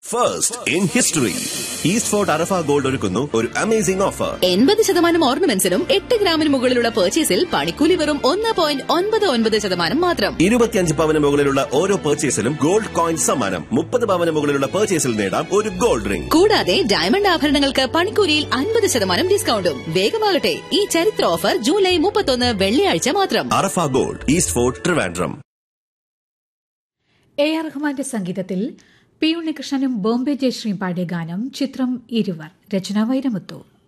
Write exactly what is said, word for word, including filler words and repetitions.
First in history, Eastford Arafa Gold ഒരുക്കുന്നു ഒരു amazing offer. എൺപത് ശതമാനം ഓർണമെന്റ്സിനും എട്ട് ഗ്രാമിന് മുകളിലുള്ള പർച്ചേസിൽ പണിക്കൂലി വെറും ഒന്ന് പോയിന്റ് ഒൻപത് ഒൻപത് ശതമാനം മാത്രം. ഇരുപത്തിയഞ്ച് പവന് മുകളിലുള്ള ഓരോ പർച്ചേസിലും ഗോൾഡ് കോയിൻ സമ്മാനം. മുപ്പത് പവന് മുകളിലുള്ള പർച്ചേസിൽ നേടാം ഒരു ഗോൾഡ് റിംഗ്. കൂടാതെ ഡയമണ്ട് ആഭരണങ്ങൾക്ക് പണിക്കൂലിയിൽ അൻപത് ശതമാനം ഡിസ്കൌണ്ടും. വേഗമാകട്ടെ, ഈ ചരിത്ര ഓഫർ ജൂലൈ മുപ്പത്തൊന്ന് വെള്ളിയാഴ്ച മാത്രം. അറഫ ഗോൾഡ്, ഈസ്റ്റ്ഫോർഡ്, ട്രിവാൻഡ്രം. എ ആർ റഹ്മാന്റെ സംഗീതത്തിൽ പി ഉണ്ണികൃഷ്ണനും ബോംബെ ജയശ്രീയും പാടിയ ഗാനം. ചിത്രം ഇരുവർ. രചന വൈരമുത്തു.